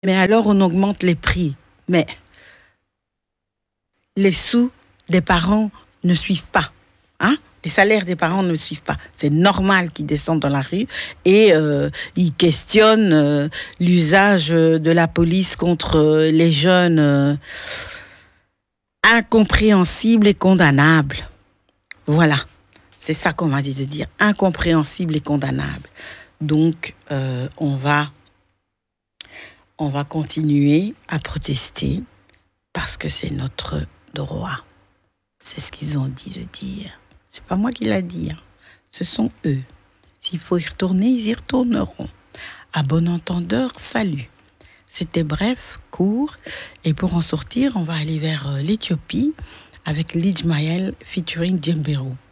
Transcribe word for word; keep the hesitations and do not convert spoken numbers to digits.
Mais alors on augmente les prix. Mais les sous des parents ne suivent pas. Hein? Les salaires des parents ne suivent pas. C'est normal qu'ils descendent dans la rue et euh, ils questionnent euh, l'usage de la police contre euh, les jeunes, euh, incompréhensible et condamnable. Voilà, c'est ça qu'on m'a dit de dire, incompréhensible et condamnable. Donc, euh, on va, on va continuer à protester parce que c'est notre droit. C'est ce qu'ils ont dit de dire. C'est pas moi qui l'a dit, hein. Ce sont eux. S'il faut y retourner, ils y retourneront. À bon entendeur, salut. C'était bref, court, et pour en sortir, on va aller vers euh, l'Éthiopie avec Lidj Maël featuring Djembero.